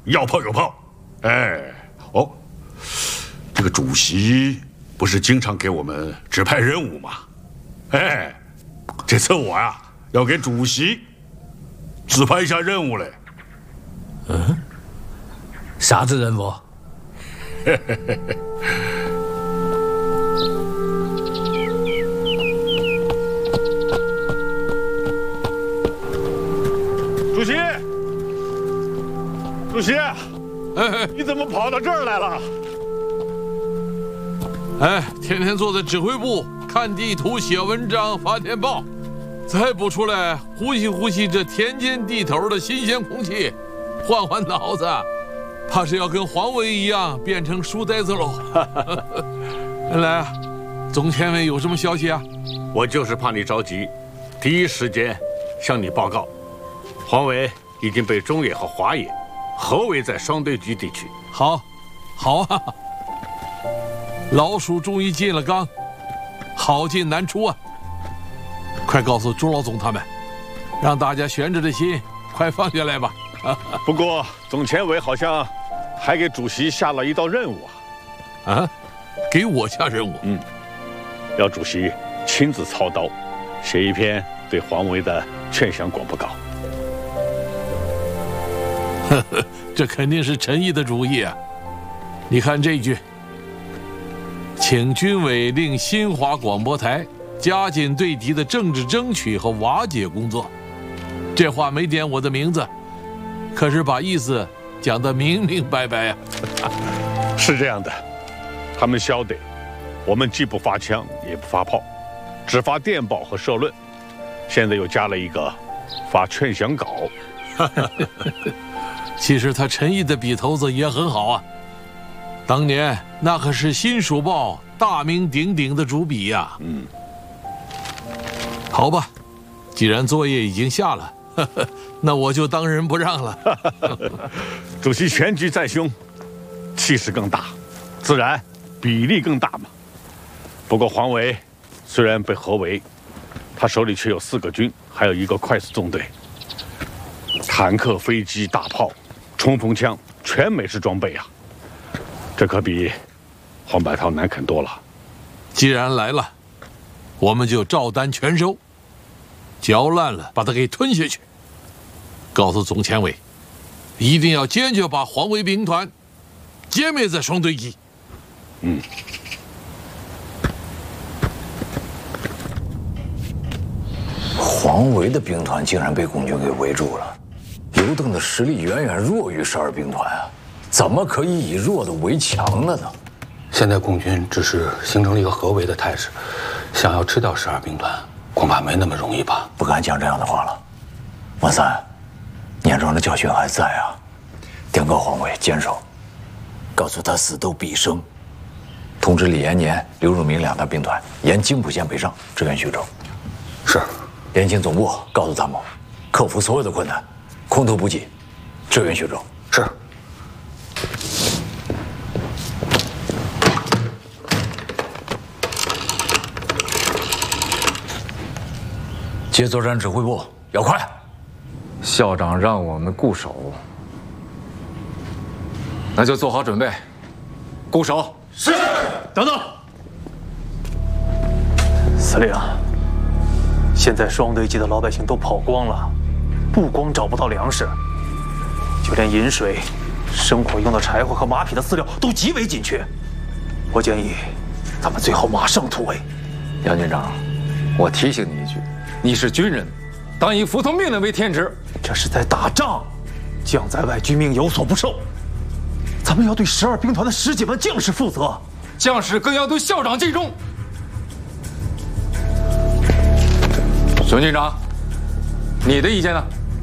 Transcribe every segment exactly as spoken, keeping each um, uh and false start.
要炮有炮。哎，哦，这个主席不是经常给我们指派任务吗？哎，这次我呀、啊、要给主席指派一下任务嘞。 嗯，啥子任务？嘿嘿嘿嘿。 主席，主席，哎，你怎么跑到这儿来了？ 哎，天天坐在指挥部看地图、写文章、发电报，再不出来呼吸呼吸这田间地头的新鲜空气，换换脑子，怕是要跟黄伟一样变成书呆子喽。来啊，总前委有什么消息啊？ 我就是怕你着急，第一时间向你报告。黄伟已经被中野和华野合围在双堆局地区。 好，好啊！老鼠终于进了缸，好进难出啊！快告诉朱老总他们，让大家悬着的心快放下来吧。 不过总前委好像还给主席下了一道任务啊！啊，给我下任务？ 嗯，要主席亲自操刀，写一篇对黄维的劝降广播稿。 呵呵，这肯定是陈毅的主意啊！你看这句：“请军委令新华广播台加紧对敌的政治争取和瓦解工作。”这话没点我的名字，可是把意思讲得明明白白呀、 啊。是这样的，他们晓得，我们既不发枪也不发炮，只发电报和社论，现在又加了一个发劝降稿。 其实他陈毅的笔头子也很好啊，当年那可是《新蜀报》大名鼎鼎的主笔呀、啊。嗯，好吧，既然作业已经下了，呵呵，那我就当仁不让了。 主席全局在胸，气势更大，自然比例更大嘛。不过黄维虽然被合围，他手里却有四个军，还有一个快速纵队，坦克、飞机、大炮。冲锋枪全美式装备啊，这可比黄百韬难啃多了。 既然来了，我们就照单全收，嚼烂了把它给吞下去。告诉总前委，一定要坚决把黄维兵团歼灭在双堆集。 嗯。 黄维的兵团竟然被共军给围住了。刘邓的实力远远弱于十二兵团啊，怎么可以以弱的为强了呢？ 现在共军只是形成了一个合围的态势，想要吃掉十二兵团，恐怕没那么容易吧？ 不敢讲这样的话了。王三，年庄的教训还在啊，禀告黄维坚守，告诉他死斗必胜，通知李延年、刘汝明两大兵团沿津浦线北上，支援徐州。 是。 联勤总部告诉他们，克服所有的困难。空投补给，支援徐州。 是。 接作战指挥部，要快。 校长让我们固守，那就做好准备，固守。 是。等等， 司令，现在双堆集的老百姓都跑光了。不光找不到粮食，就连饮水、生火用的柴火和马匹的饲料都极为紧缺。我建议，咱们最好马上突围。 杨军长，我提醒你一句，你是军人，当以服从命令为天职。 这是在打仗，将在外，君命有所不受。咱们要对十二兵团的十几万将士负责， 将士更要对校长尽忠。熊军长，你的意见呢？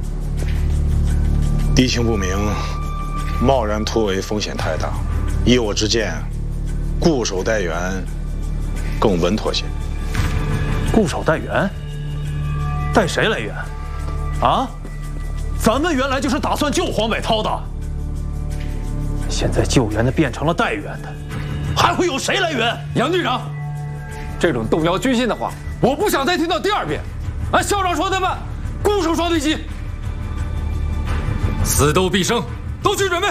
敌情不明，贸然突围风险太大。依我之见，固守待援更稳妥些。 固守待援？待谁来援？啊？咱们原来就是打算救黄百韬的，现在救援的变成了待援的，还会有谁来援？ 杨队长，这种动摇军心的话，我不想再听到第二遍。按校长说的办，固守双堆集。死斗必胜，都去准备。